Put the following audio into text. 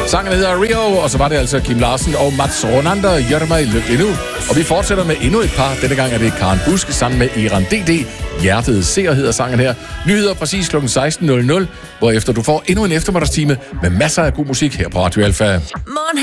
Sangen hedder Rio, og så var det altså Kim Larsen og Mats Ronander, Gør mig lykkelig nu. Og vi fortsætter med endnu et par. Denne gang er det Karen Busk sammen med Eran DD. Hjertet ser hedder sangen her. Nyheder præcis kl. 16.00, hvorefter du får endnu en eftermiddagstime med masser af god musik her på Radio Alfa.